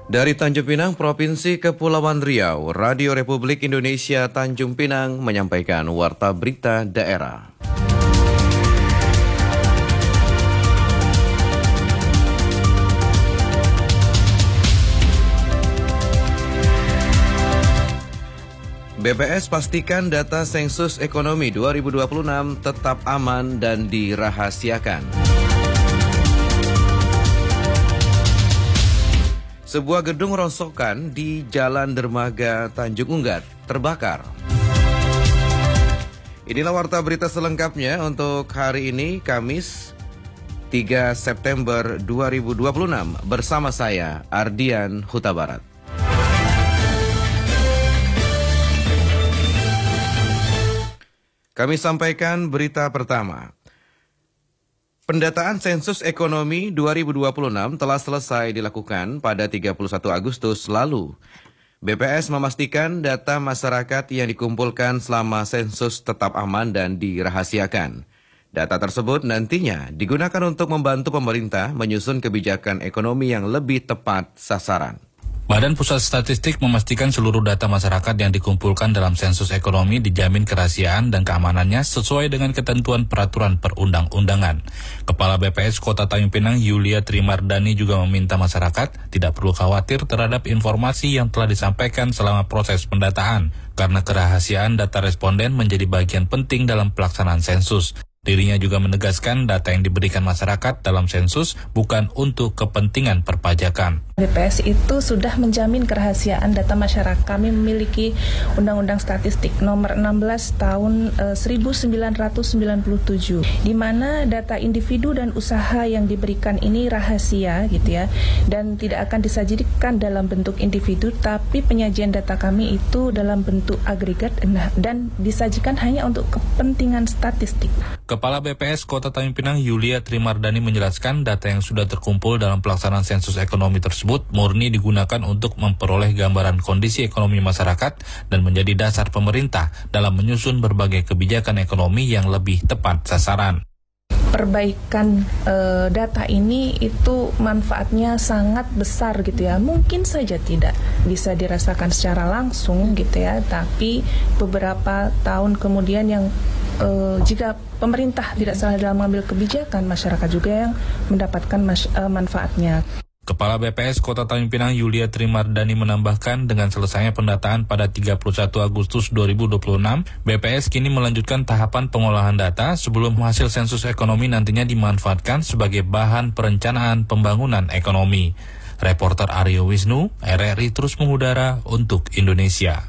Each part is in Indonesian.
Dari Tanjung Pinang, Provinsi Kepulauan Riau, Radio Republik Indonesia Tanjung Pinang menyampaikan warta berita daerah. BPS pastikan data sensus ekonomi 2026 tetap aman dan dirahasiakan. Sebuah gedung rongsokan di Jalan Dermaga Tanjung Unggat terbakar. Inilah warta berita selengkapnya untuk hari ini, Kamis 3 September 2026. Bersama saya, Ardian Huta Barat. Kami sampaikan berita pertama. Pendataan sensus ekonomi 2026 telah selesai dilakukan pada 31 Agustus lalu. BPS memastikan data masyarakat yang dikumpulkan selama sensus tetap aman dan dirahasiakan. Data tersebut nantinya digunakan untuk membantu pemerintah menyusun kebijakan ekonomi yang lebih tepat sasaran. Badan Pusat Statistik memastikan seluruh data masyarakat yang dikumpulkan dalam sensus ekonomi dijamin kerahasiaan dan keamanannya sesuai dengan ketentuan peraturan perundang-undangan. Kepala BPS Kota Tanjung Pinang, Yulia Trimardani, juga meminta masyarakat tidak perlu khawatir terhadap informasi yang telah disampaikan selama proses pendataan, karena kerahasiaan data responden menjadi bagian penting dalam pelaksanaan sensus. Dirinya juga menegaskan data yang diberikan masyarakat dalam sensus bukan untuk kepentingan perpajakan. BPS itu sudah menjamin kerahasiaan data masyarakat. Kami memiliki Undang-Undang Statistik nomor 16 tahun 1997, di mana data individu dan usaha yang diberikan ini rahasia gitu ya, dan tidak akan disajikan dalam bentuk individu, tapi penyajian data kami itu dalam bentuk agregat dan disajikan hanya untuk kepentingan statistik. Kepala BPS Kota Tanjung Pinang, Yulia Trimardani, menjelaskan data yang sudah terkumpul dalam pelaksanaan sensus ekonomi tersebut murni digunakan untuk memperoleh gambaran kondisi ekonomi masyarakat dan menjadi dasar pemerintah dalam menyusun berbagai kebijakan ekonomi yang lebih tepat sasaran. Perbaikan data ini itu manfaatnya sangat besar gitu ya. Mungkin saja tidak bisa dirasakan secara langsung gitu ya, tapi beberapa tahun kemudian yang jika pemerintah tidak salah dalam mengambil kebijakan, masyarakat juga yang mendapatkan manfaatnya. Kepala BPS Kota Tanjung Pinang, Yulia Trimardani, menambahkan dengan selesainya pendataan pada 31 Agustus 2026, BPS kini melanjutkan tahapan pengolahan data sebelum hasil sensus ekonomi nantinya dimanfaatkan sebagai bahan perencanaan pembangunan ekonomi. Reporter Aryo Wisnu, RRI terus mengudara untuk Indonesia.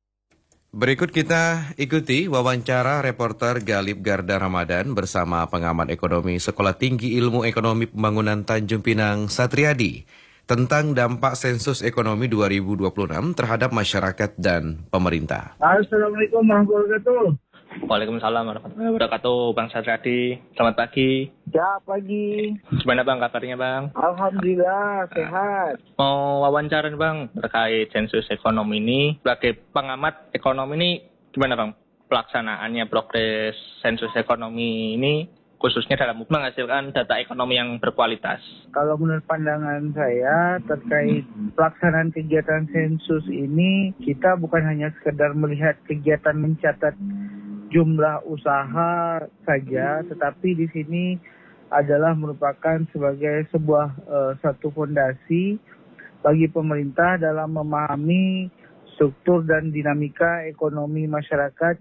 Berikut kita ikuti wawancara reporter Galib Garda Ramadan bersama pengamat ekonomi Sekolah Tinggi Ilmu Ekonomi Pembangunan Tanjung Pinang, Satriadi, tentang dampak sensus ekonomi 2026 terhadap masyarakat dan pemerintah. Assalamualaikum warahmatullahi wabarakatuh. Waalaikumsalam warahmatullahi wabarakatuh, Bang Satriadi. Selamat pagi. Ya, pagi. Gimana Bang kabarnya Bang? Alhamdulillah, sehat. Mau wawancara Bang terkait sensus ekonomi ini. Sebagai pengamat ekonomi ini, gimana Bang pelaksanaannya, progres sensus ekonomi ini, khususnya dalam menghasilkan data ekonomi yang berkualitas? Kalau menurut pandangan saya terkait pelaksanaan kegiatan sensus ini, kita bukan hanya sekedar melihat kegiatan mencatat jumlah usaha saja, tetapi di sini adalah merupakan sebagai sebuah satu fondasi bagi pemerintah dalam memahami struktur dan dinamika ekonomi masyarakat